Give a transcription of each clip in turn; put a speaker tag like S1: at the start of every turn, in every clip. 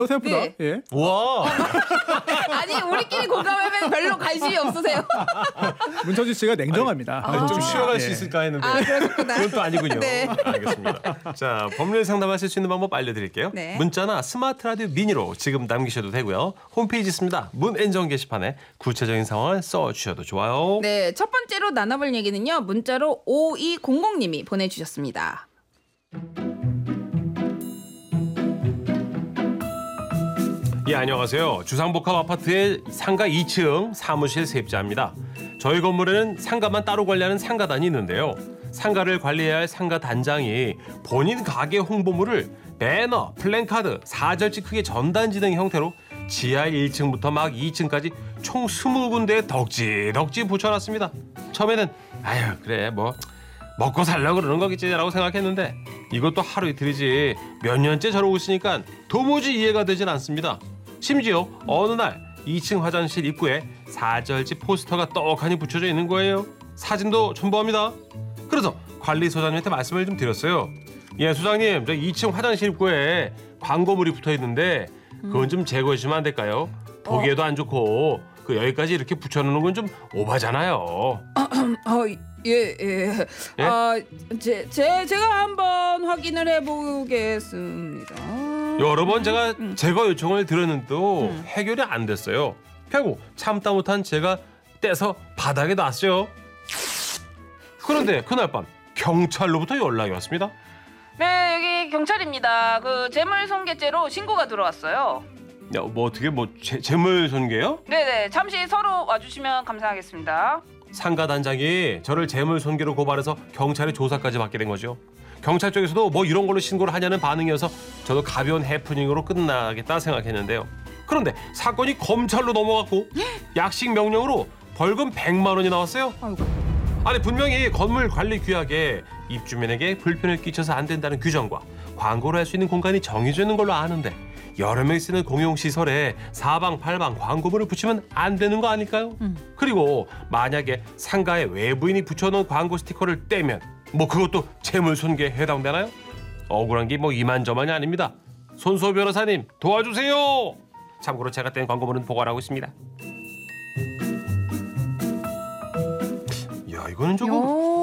S1: 생각보다.
S2: 네.
S1: 예.
S3: 와.
S2: 아니 우리끼리 공감하면 별로 관심이 없으세요.
S1: 문천식 씨가 냉정합니다.
S3: 아니, 좀 쉬어갈 수
S1: 예.
S3: 있을까 했는데
S2: 그렇구나.
S3: 그건 또 아니군요.
S2: 네.
S3: 알겠습니다. 자, 법률 상담하실 수 있는 방법 알려드릴게요.
S2: 네.
S3: 문자나 스마트 라디오 미니로 지금 남기셔도 되고요. 홈페이지 있습니다. 문앤정 게시판에 구체적인 상황을 써주셔도 좋아요.
S2: 네, 첫 번째로 나눠볼 얘기는요. 문자로 5200님이 보내주셨습니다.
S3: 예, 안녕하세요. 주상복합 아파트의 상가 2층 사무실 세입자입니다. 저희 건물에는 상가만 따로 관리하는 상가단이 있는데요. 상가를 관리해야 할 상가 단장이 본인 가게 홍보물을 배너, 플랜카드, 사절지 크기 전단지 등의 형태로 지하 1층부터 막 2층까지 총 20군데에 덕지덕지 붙여놨습니다. 처음에는 아유 그래 뭐 먹고 살려고 그러는 거겠지라고 생각했는데 이것도 하루 이틀이지 몇 년째 저러고 있으니까 도무지 이해가 되질 않습니다. 심지어 어느 날 2층 화장실 입구에 사절지 포스터가 떡하니 붙여져 있는 거예요. 사진도 첨부합니다. 그래서 관리소장님한테 말씀을 좀 드렸어요. 예, 소장님, 저 2층 화장실 입구에 광고물이 붙어 있는데 그건 좀 제거해 주시면 안 될까요? 보기에도 안 좋고 그 여기까지 이렇게 붙여놓는 건 좀 오바잖아요.
S2: 예.
S3: 예?
S2: 제가 한번 확인을 해보겠습니다.
S3: 여러 번 제가 제거 요청을 드렸는데도 해결이 안 됐어요. 결국 참다 못한 제가 떼서 바닥에 놨어요. 그런데 그날 밤 경찰로부터 연락이 왔습니다.
S2: 네, 여기 경찰입니다. 그 재물손괴죄로 신고가 들어왔어요.
S3: 야, 뭐 어떻게 뭐 재물손괴요?
S2: 네네, 잠시 서로 와주시면 감사하겠습니다.
S3: 상가 단장이 저를 재물손괴로 고발해서 경찰의 조사까지 받게 된 거죠. 경찰 쪽에서도 뭐 이런 걸로 신고를 하냐는 반응이어서 저도 가벼운 해프닝으로 끝나겠다 생각했는데요. 그런데 사건이 검찰로 넘어갔고 약식 명령으로 벌금 100만 원이 나왔어요.
S2: 아이고.
S3: 아니 분명히 건물 관리 규약에 입주민에게 불편을 끼쳐서 안 된다는 규정과 광고를 할 수 있는 공간이 정해져 있는 걸로 아는데 여러 명이 쓰는 공용시설에 사방팔방 광고물을 붙이면 안 되는 거 아닐까요? 그리고 만약에 상가에 외부인이 붙여놓은 광고 스티커를 떼면 뭐 그것도 재물손괴에 해당되나요? 억울한 게 뭐 이만저만이 아닙니다. 손수호 변호사님 도와주세요. 참고로 제가 뗀 광고물은 보관하고 있습니다. 야 이거는 조금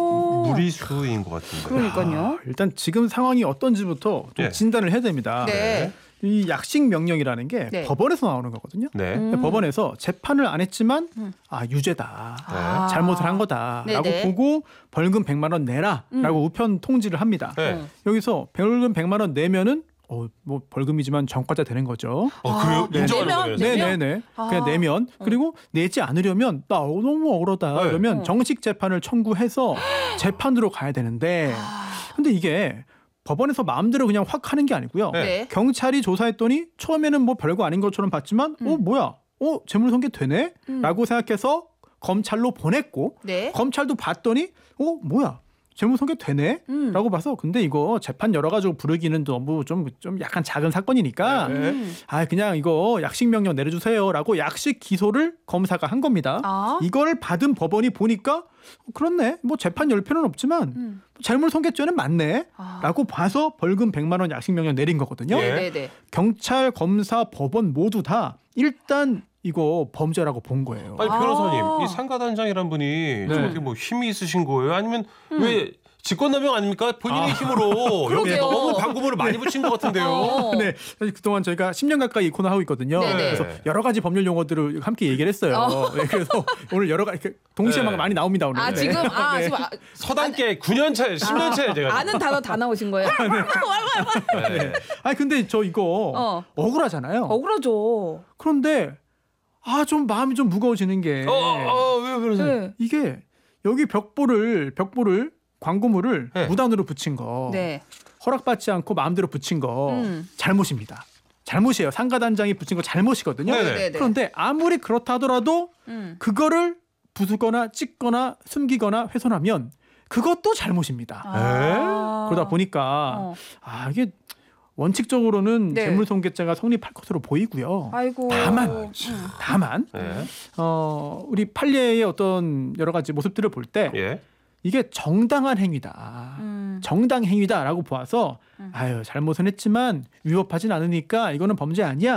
S3: 무리수인 것 같은데.
S2: 그러니까요.
S1: 일단 지금 상황이 어떤지부터 좀
S3: 예.
S1: 진단을 해야 됩니다.
S2: 네.
S1: 이 약식 명령이라는 게
S2: 네.
S1: 법원에서 나오는 거거든요.
S3: 네.
S1: 법원에서 재판을 안 했지만 유죄다.
S2: 아.
S1: 잘못을 한 거다라고
S2: 네네.
S1: 보고 벌금 100만 원 내라라고 우편 통지를 합니다.
S3: 네.
S1: 여기서 벌금 100만 원 내면은 뭐 벌금이지만 전과자 되는 거죠.
S3: 그래요?
S2: 네.
S3: 인정하는
S2: 내면?
S3: 거네요.
S2: 네.
S1: 네네네.
S2: 아.
S1: 그냥 내면 그리고 내지 않으려면 나 너무 억울하다
S3: 네.
S1: 그러면 정식 재판을 청구해서 재판으로 가야 되는데 근데 이게 법원에서 마음대로 그냥 확 하는 게 아니고요.
S3: 네.
S1: 경찰이 조사했더니 처음에는 뭐 별거 아닌 것처럼 봤지만 뭐야? 재물손괴 되네? 라고 생각해서 검찰로 보냈고
S2: 네.
S1: 검찰도 봤더니 뭐야? 재물손괴 되네? 라고 봐서 근데 이거 재판 열어가지고 부르기는 너무 좀 약간 작은 사건이니까 그냥 이거 약식 명령 내려주세요 라고 약식 기소를 검사가 한 겁니다. 이걸 받은 법원이 보니까 그렇네. 뭐 재판 열 필요는 없지만 재물손괴죄는 맞네 라고 봐서 벌금 100만 원 약식 명령 내린 거거든요.
S2: 네네네.
S1: 경찰, 검사, 법원 모두 다 일단 이거 범죄라고 본 거예요.
S3: 아니 변호사님, 이 상가단장이란 분이 저렇게 뭐 힘이 있으신 거예요? 아니면 왜 직권남용 아닙니까? 본인의 힘으로 여기
S2: 그러게요.
S3: 너무 광고물을 많이 붙인 것 같은데요.
S1: 네, 사실 그동안 저희가 10년 가까이 이 코너 하고 있거든요.
S2: 네네.
S1: 그래서 여러 가지 법률 용어들을 함께 얘기를 했어요. 네, 그래서 오늘 여러 가지 동시에
S3: 네.
S1: 막 많이 나옵니다 오늘.
S2: 아
S1: 네.
S2: 지금
S1: 네.
S2: 지금
S3: 서당계 9년 차에 10년 차에 제가
S2: 아는 단어 다 나오신 거예요?
S3: 네.
S1: 아니 근데 저 이거 억울하잖아요.
S2: 억울하죠.
S1: 그런데 좀 마음이 좀 무거워지는 게
S3: 왜 그러세요?
S2: 네.
S1: 이게 여기 벽보를 광고물을
S3: 네.
S1: 무단으로 붙인 거
S2: 네.
S1: 허락받지 않고 마음대로 붙인 거 잘못입니다. 잘못이에요. 상가단장이 붙인 거 잘못이거든요.
S3: 네네.
S1: 그런데 아무리 그렇다 하더라도 그거를 부수거나 찍거나 숨기거나 훼손하면 그것도 잘못입니다. 그러다 보니까 이게 원칙적으로는
S2: 네.
S1: 재물손괴죄가 성립할 것으로 보이고요.
S2: 아이고.
S1: 다만
S3: 네.
S1: 우리 판례의 어떤 여러 가지 모습들을 볼 때
S3: 예.
S1: 이게 정당한 행위다. 정당 행위다라고 보아서 아유 잘못은 했지만 위법하진 않으니까 이거는 범죄 아니야.